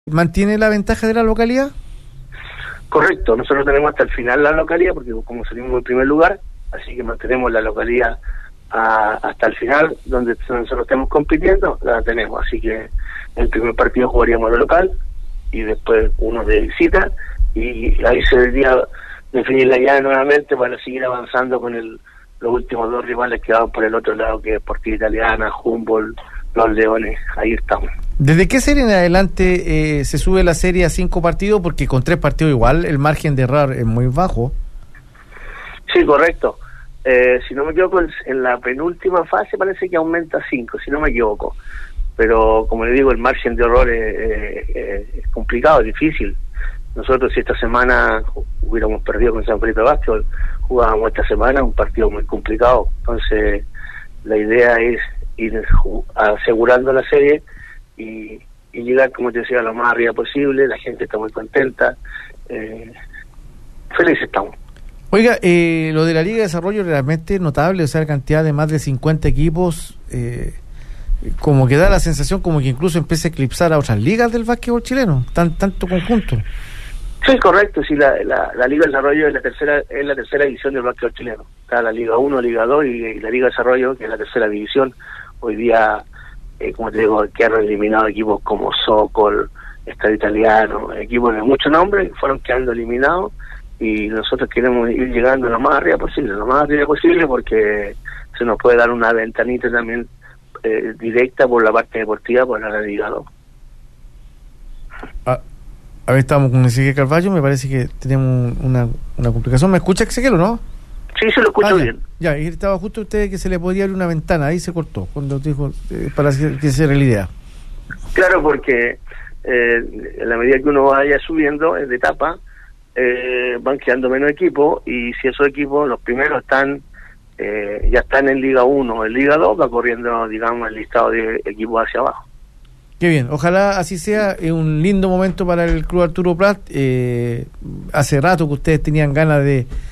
¿Mantiene la ventaja de la localidad? Correcto, nosotros tenemos hasta el final la localidad, porque como salimos en primer lugar, así que mantenemos la localidad hasta el final, donde nosotros estemos compitiendo, la tenemos. Así que el primer partido jugaríamos de local, y después uno de visita, y ahí se debería definir la llave nuevamente para seguir avanzando con los últimos dos rivales que van por el otro lado, que es Sportiva Italiana, Humboldt, Los Leones. Ahí estamos. ¿Desde qué serie en adelante se sube la serie a 5 partidos? Porque con 3 partidos igual el margen de error es muy bajo. Sí, correcto. Si no me equivoco, en la penúltima fase parece que aumenta a 5, si no me equivoco. Pero como le digo, el margen de error es complicado, es difícil. Nosotros, si esta semana hubiéramos perdido con San Felipe Básquetbol, jugábamos esta semana un partido muy complicado. Entonces, la idea es ir asegurando la serie y llegar, como te decía, lo más arriba posible. La gente está muy contenta, felices estamos. Oiga, lo de la Liga de Desarrollo realmente es notable, o sea, la cantidad de más de 50 equipos, como que da la sensación como que incluso empieza a eclipsar a otras ligas del básquetbol chileno, tanto conjunto. Sí, correcto, sí, la Liga de Desarrollo es la tercera división del básquetbol chileno. Está la Liga 1, Liga 2 y la Liga de Desarrollo, que es la tercera división. Hoy día, como te digo, quedaron eliminados equipos como Sokol, Estado Italiano, equipos de mucho nombre que fueron quedando eliminados, y nosotros queremos ir llegando lo más arriba posible, porque se nos puede dar una ventanita también directa por la parte deportiva, por la Liga 2. A ver, estamos con Ezequiel Carvalho, me parece que tenemos una complicación. ¿Me escucha, Ezequiel, o no? Sí, se lo escucho bien. Ya, y estaba justo usted que se le podía abrir una ventana, ahí se cortó, cuando dijo, para que se la idea. Claro, porque en la medida que uno vaya subiendo de etapa, van quedando menos equipos, y si esos equipos, los primeros ya están en Liga 1 o en Liga 2, va corriendo, digamos, el listado de equipos hacia abajo. Qué bien, ojalá así sea. Es un lindo momento para el Club Arturo Prat. Hace rato que ustedes tenían ganas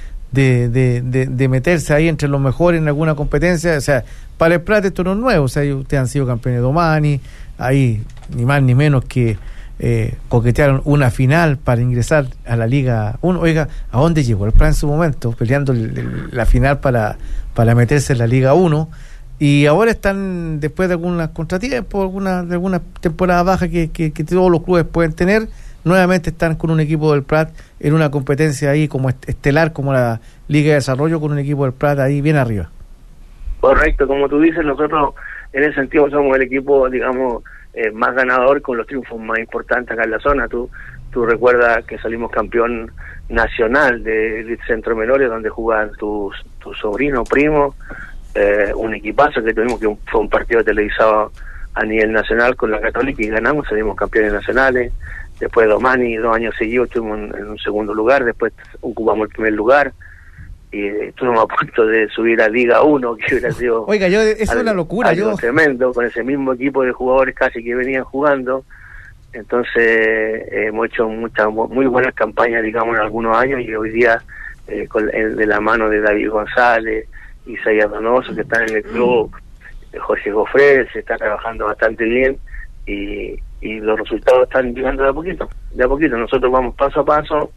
de meterse ahí entre los mejores en alguna competencia. O sea, para el Prat esto no es nuevo, o sea, ustedes han sido campeones de Domani, ahí ni más ni menos que coquetearon una final para ingresar a la Liga 1. Oiga, ¿a dónde llegó el Prat en su momento? Peleando la final para meterse en la Liga 1. Y ahora están, después de algunas contratiempos, de algunas temporadas bajas que todos los clubes pueden tener, nuevamente están con un equipo del Prat en una competencia ahí como estelar, como la Liga de Desarrollo, con un equipo del Prat ahí bien arriba. Correcto, como tú dices, nosotros en ese sentido somos el equipo, digamos, más ganador, con los triunfos más importantes acá en la zona. Tú recuerdas que salimos campeón nacional de Elite Centro Menores, donde jugaban tu sobrino, primo, un equipazo que tuvimos, que fue un partido televisado a nivel nacional con la Católica, y ganamos, salimos campeones nacionales. Después de Domani, 2 años seguidos estuvimos en un segundo lugar, después ocupamos el primer lugar, y estuvimos a punto de subir a Liga 1, que hubiera sido... Oiga, es una locura. Algo tremendo, con ese mismo equipo de jugadores casi que venían jugando. Entonces hemos hecho muy buenas campañas, digamos, en algunos años, y hoy día de la mano de David González, Isaías Donoso, que están en el club, Jorge Gofré, se está trabajando bastante bien, y los resultados están llegando de a poquito. Nosotros vamos paso a paso,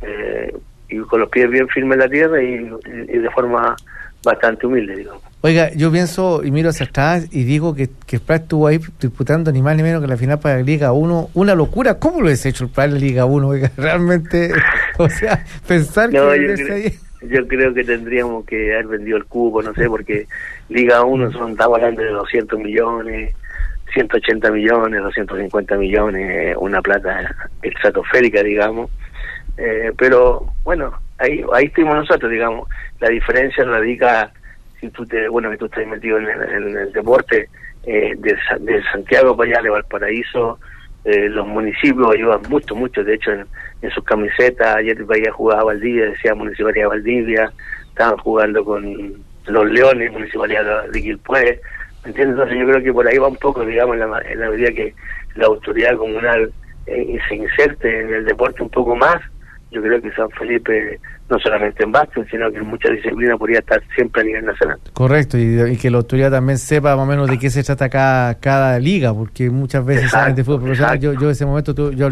y con los pies bien firmes en la tierra, y de forma bastante humilde, digamos. Oiga, yo pienso y miro hacia atrás y digo que el Prat estuvo ahí disputando ni más ni menos que la final para la Liga 1. Una locura. ¿Cómo lo has hecho el Prat en la Liga 1? Oiga, realmente, o sea, pensar que... Yo creo que tendríamos que haber vendido el cupo, no sé, porque Liga 1 estaba hablando de 200 millones, 180 millones, 250 millones, una plata estratosférica, digamos. Pero bueno, ahí estuvimos nosotros, digamos. La diferencia radica, que tú estás metido en el deporte, de Santiago para allá, de Valparaíso. Los municipios ayudan mucho, de hecho en sus camisetas. Ayer veía jugar a Valdivia, decía Municipalidad de Valdivia, estaban jugando con los Leones, Municipalidad de Quilpué, ¿me entiendes? Entonces yo creo que por ahí va un poco, digamos, en la medida que la autoridad comunal se inserte en el deporte un poco más, yo creo que San Felipe, no solamente en básquet, sino que en muchas disciplinas podría estar siempre a nivel nacional. Correcto, y que la autoridad también sepa más o menos de qué se trata cada liga, porque muchas veces saben de fútbol profesional. Yo en ese momento yo